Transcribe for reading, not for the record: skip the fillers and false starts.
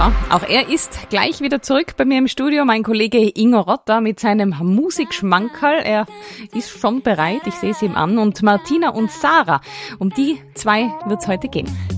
Ja, auch er ist gleich wieder zurück bei mir im Studio. Mein Kollege Ingo Rotter mit seinem Musikschmankerl. Er ist schon bereit, ich sehe es ihm an. Und Martina und Sarah, um die zwei wird's heute gehen.